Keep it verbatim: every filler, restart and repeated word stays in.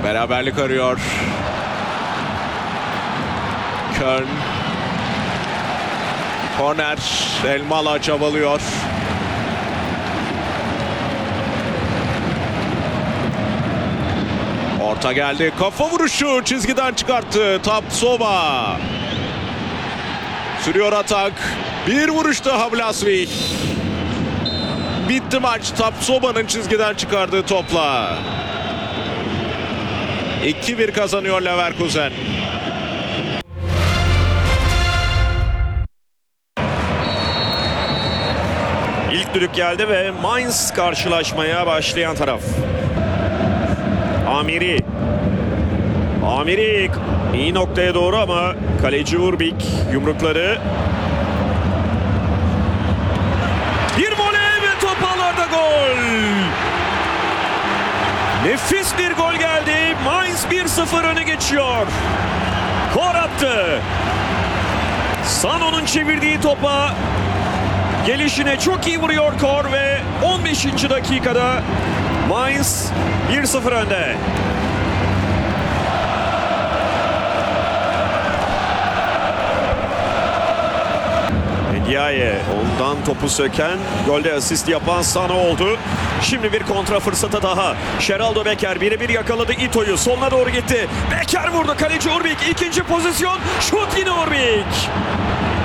Beraberlik arıyor. Köln. Korner. Elmalı çabalıyor. Orta geldi. Kafa vuruşu çizgiden çıkarttı. Tapsoba. Sürüyor atak. Bir vuruş daha Vlahovic. Bitti maç. Tapsoba'nın çizgiden çıkardığı topla. iki bir kazanıyor Leverkusen. İlk düdük geldi ve Mainz karşılaşmaya başlayan taraf. Amiri. Amiri iyi noktaya doğru ama kaleci Urbik yumrukları. Bir voley ve top ağlarda gol. Nefis bir gol geldi. Mainz bir sıfır öne geçiyor. Kor attı. Sano'nun çevirdiği topa gelişine çok iyi vuruyor Kor ve on beşinci dakikada Mainz bir sıfır önde. Ndiaye ondan topu söken, golde asist yapan Sano oldu. Şimdi bir kontra fırsatı daha. Geraldo Becker birebir yakaladı Ito'yu. Soluna doğru gitti. Becker vurdu. Kaleci Urbik. İkinci pozisyon. Şut yine Urbik.